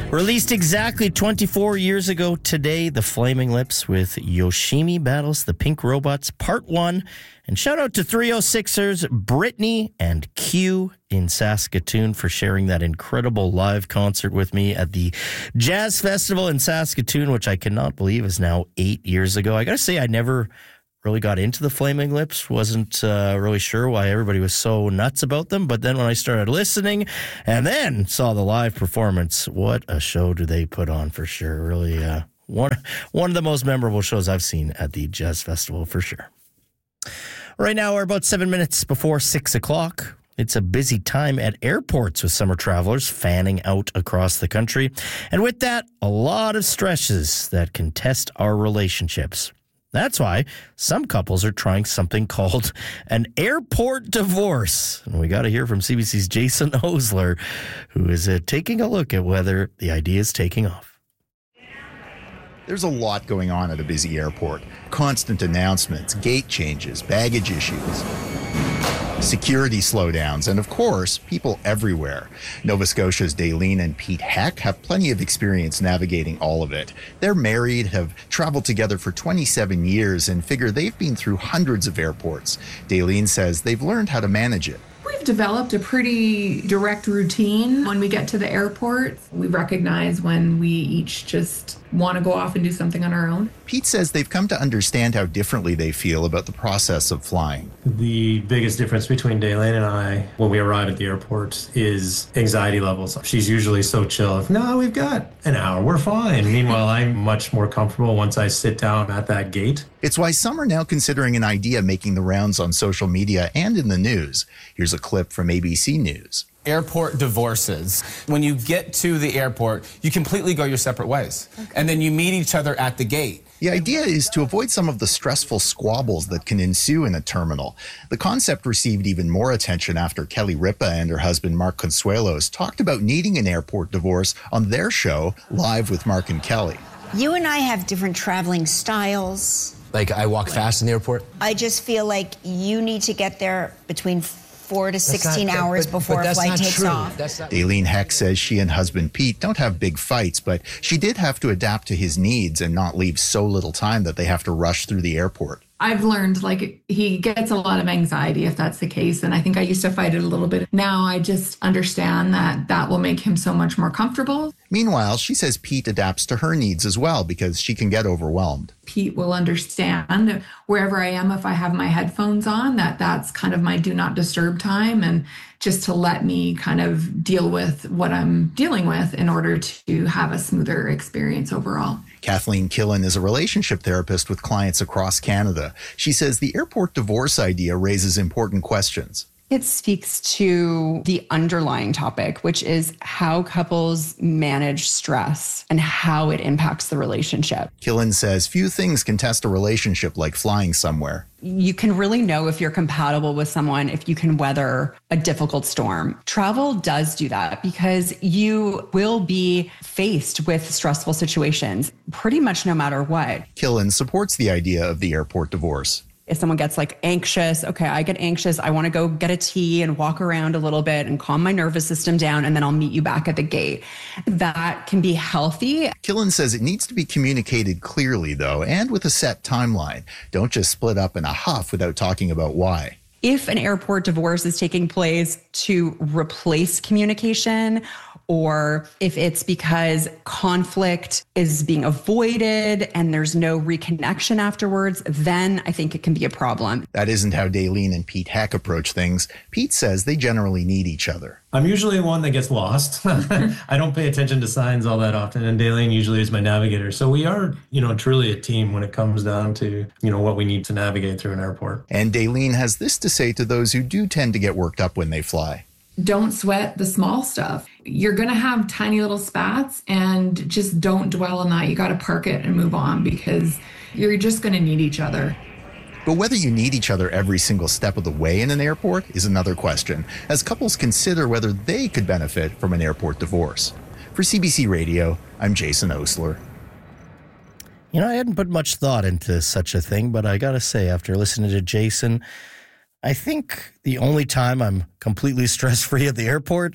Released exactly 24 years ago today, The Flaming Lips with Yoshimi Battles the Pink Robots Part 1. And shout out to 306ers, Brittany and Q in Saskatoon for sharing that incredible live concert with me at the Jazz Festival in Saskatoon, which I cannot believe is now 8 years ago. I got to say, I never really got into the Flaming Lips, wasn't really sure why everybody was so nuts about them. But then when I started listening and then saw the live performance, what a show do they put on for sure. Really one of the most memorable shows I've seen at the Jazz Festival for sure. Right now, we're about 7 minutes before 6 o'clock. It's a busy time at airports with summer travelers fanning out across the country. And with that, a lot of stresses that can test our relationships. That's why some couples are trying something called an airport divorce. And we got to hear from CBC's Jason Osler, who is taking a look at whether the idea is taking off. There's a lot going on at a busy airport. Constant announcements, gate changes, baggage issues, security slowdowns, and of course, people everywhere. Nova Scotia's Daleen and Pete Heck have plenty of experience navigating all of it. They're married, have traveled together for 27 years, and figure they've been through hundreds of airports. Daleen says they've learned how to manage it. We've developed a pretty direct routine when we get to the airport. We recognize when we each just want to go off and do something on our own. Pete says they've come to understand how differently they feel about the process of flying. The biggest difference between Daleen and I when we arrive at the airport is anxiety levels. She's usually so chill. No, we've got an hour. We're fine. Meanwhile, I'm much more comfortable once I sit down at that gate. It's why some are now considering an idea making the rounds on social media and in the news. Here's a clip from ABC News. Airport divorces. When you get to the airport, you completely go your separate ways. Okay. And then you meet each other at the gate. The idea is to avoid some of the stressful squabbles that can ensue in a terminal. The concept received even more attention after Kelly Ripa and her husband Mark Consuelos talked about needing an airport divorce on their show, Live with Mark and Kelly. You and I have different traveling styles. Like I walk fast in the airport? I just feel like you need to get there between 4 to 16 hours before a flight takes off. Daleen Heck says she and husband Pete don't have big fights, but she did have to adapt to his needs and not leave so little time that they have to rush through the airport. I've learned, he gets a lot of anxiety if that's the case. And I think I used to fight it a little bit. Now I just understand that will make him so much more comfortable. Meanwhile, she says Pete adapts to her needs as well because she can get overwhelmed. Pete will understand wherever I am if I have my headphones on, that's kind of my do not disturb time, and just to let me kind of deal with what I'm dealing with in order to have a smoother experience overall. Kathleen Killen is a relationship therapist with clients across Canada. She says the airport divorce idea raises important questions. It speaks to the underlying topic, which is how couples manage stress and how it impacts the relationship. Killen says few things can test a relationship like flying somewhere. You can really know if you're compatible with someone if you can weather a difficult storm. Travel does do that because you will be faced with stressful situations pretty much no matter what. Killen supports the idea of the airport divorce. If someone gets anxious, okay, I get anxious. I want to go get a tea and walk around a little bit and calm my nervous system down, and then I'll meet you back at the gate. That can be healthy. Killen says it needs to be communicated clearly, though, and with a set timeline. Don't just split up in a huff without talking about why. If an airport divorce is taking place to replace communication, or if it's because conflict is being avoided and there's no reconnection afterwards, then I think it can be a problem. That isn't how Daleen and Pete Heck approach things. Pete says they generally need each other. I'm usually one that gets lost. I don't pay attention to signs all that often, and Daleen usually is my navigator. So we are, truly a team when it comes down to, what we need to navigate through an airport. And Daleen has this to say to those who do tend to get worked up when they fly. Don't sweat the small stuff. You're going to have tiny little spats, and just don't dwell on that. You got to park it and move on because you're just going to need each other. But whether you need each other every single step of the way in an airport is another question, as couples consider whether they could benefit from an airport divorce. For CBC Radio, I'm Jason Osler. I hadn't put much thought into such a thing, but I got to say, after listening to Jason, I think the only time I'm completely stress-free at the airport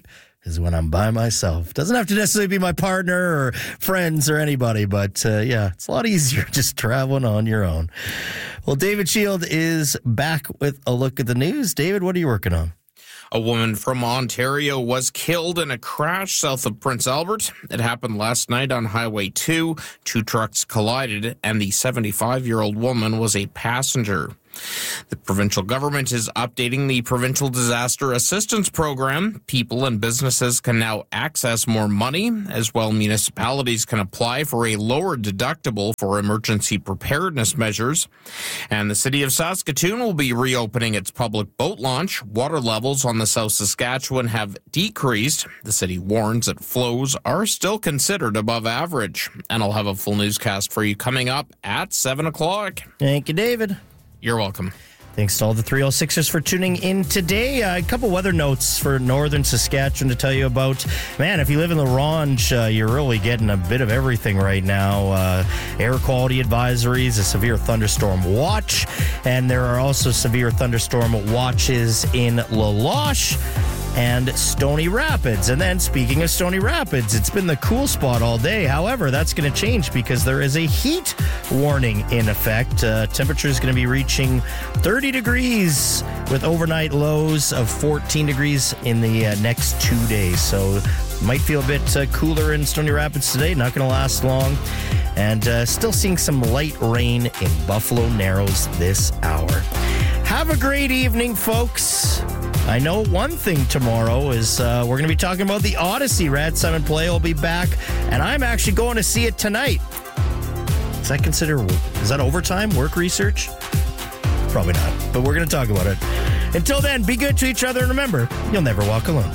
is when I'm by myself. Doesn't have to necessarily be my partner or friends or anybody, but yeah, it's a lot easier just traveling on your own. Well, David Shield is back with a look at the news. David, what are you working on? A woman from Ontario was killed in a crash south of Prince Albert. It happened last night on Highway 2. Two trucks collided, and the 75-year-old woman was a passenger. The provincial government is updating the Provincial Disaster Assistance Program. People and businesses can now access more money. As well, municipalities can apply for a lower deductible for emergency preparedness measures. And the city of Saskatoon will be reopening its public boat launch. Water levels on the South Saskatchewan have decreased. The city warns that flows are still considered above average. And I'll have a full newscast for you coming up at 7 o'clock. Thank you, David. You're welcome. Thanks to all the 306ers for tuning in today. A couple weather notes for northern Saskatchewan to tell you about. Man, if you live in La Ronge, you're really getting a bit of everything right now. Air quality advisories, a severe thunderstorm watch, and there are also severe thunderstorm watches in La Loche and Stony Rapids. And then, speaking of Stony Rapids, it's been the cool spot all day. However, that's going to change because there is a heat warning in effect. Temperature is going to be reaching 30 degrees with overnight lows of 14 degrees in the next 2 days. So might feel a bit cooler in Stony Rapids today. Not going to last long. And still seeing some light rain in Buffalo Narrows this hour. Have a great evening, folks. I know one thing tomorrow is we're going to be talking about the Odyssey. Rad Simon Play will be back, and I'm actually going to see it tonight. Is that overtime, work research? Probably not, but we're going to talk about it. Until then, be good to each other, and remember, you'll never walk alone.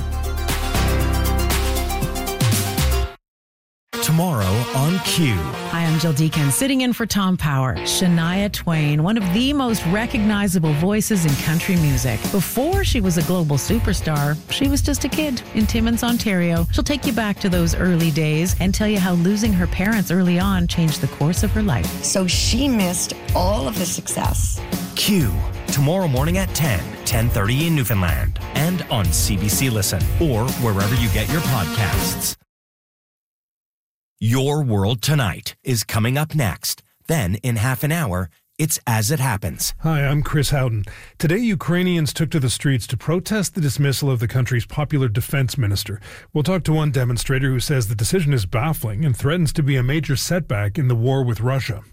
Tomorrow on Q. Hi, I'm Jill Deacon, sitting in for Tom Power. Shania Twain, one of the most recognizable voices in country music. Before she was a global superstar, she was just a kid in Timmins, Ontario. She'll take you back to those early days and tell you how losing her parents early on changed the course of her life. So she missed all of the success. Q. Tomorrow morning at 10:30 in Newfoundland, and on CBC Listen, or wherever you get your podcasts. Your World Tonight is coming up next. Then, in half an hour, it's As It Happens. Hi, I'm Chris Houghton. Today, Ukrainians took to the streets to protest the dismissal of the country's popular defense minister. We'll talk to one demonstrator who says the decision is baffling and threatens to be a major setback in the war with Russia.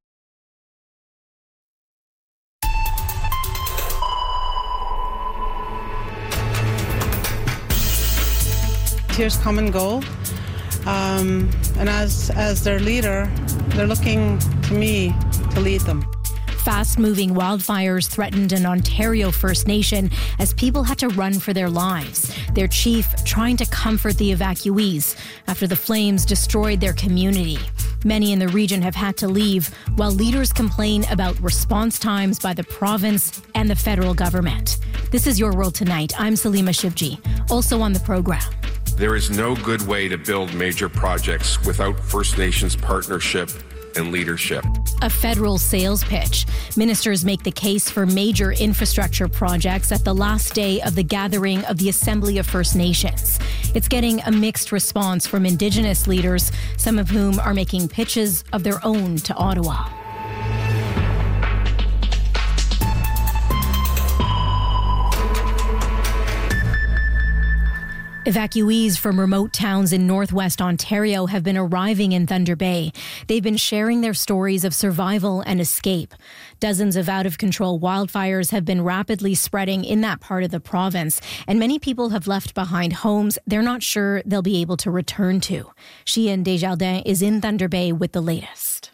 Here's common goal. And as their leader, they're looking to me to lead them. Fast-moving wildfires threatened an Ontario First Nation as people had to run for their lives. Their chief trying to comfort the evacuees after the flames destroyed their community. Many in the region have had to leave, while leaders complain about response times by the province and the federal government. This is Your World Tonight. I'm Salima Shivji. Also on the program. There is no good way to build major projects without First Nations partnership and leadership. A federal sales pitch. Ministers make the case for major infrastructure projects at the last day of the gathering of the Assembly of First Nations. It's getting a mixed response from Indigenous leaders, some of whom are making pitches of their own to Ottawa. Evacuees from remote towns in northwest Ontario have been arriving in Thunder Bay. They've been sharing their stories of survival and escape. Dozens of out-of-control wildfires have been rapidly spreading in that part of the province, and many people have left behind homes they're not sure they'll be able to return to. Sheehan Desjardins is in Thunder Bay with the latest.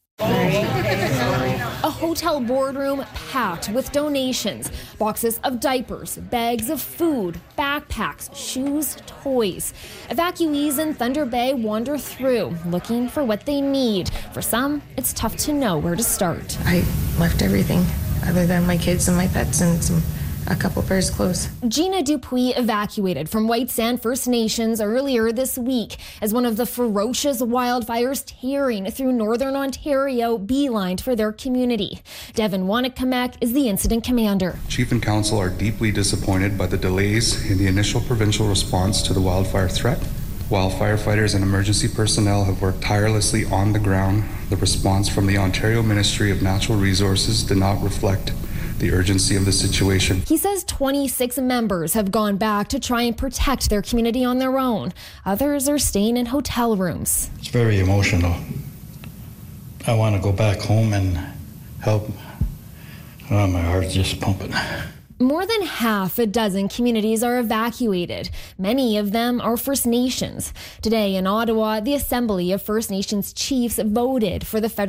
A hotel boardroom packed with donations, boxes of diapers, bags of food, backpacks, shoes, toys. Evacuees in Thunder Bay wander through, looking for what they need. For some, it's tough to know where to start. I left everything other than my kids and my pets and some a couple prayers close. Gina Dupuis evacuated from White Sand First Nations earlier this week as one of the ferocious wildfires tearing through northern Ontario beelined for their community. Devin Wanakamek is the incident commander. Chief and Council are deeply disappointed by the delays in the initial provincial response to the wildfire threat. While firefighters and emergency personnel have worked tirelessly on the ground, the response from the Ontario Ministry of Natural Resources did not reflect the urgency of the situation. He says 26 members have gone back to try and protect their community on their own. Others are staying in hotel rooms. It's very emotional. I want to go back home and help. Oh, my heart's just pumping. More than half a dozen communities are evacuated. Many of them are First Nations. Today in Ottawa, the Assembly of First Nations Chiefs voted for the federal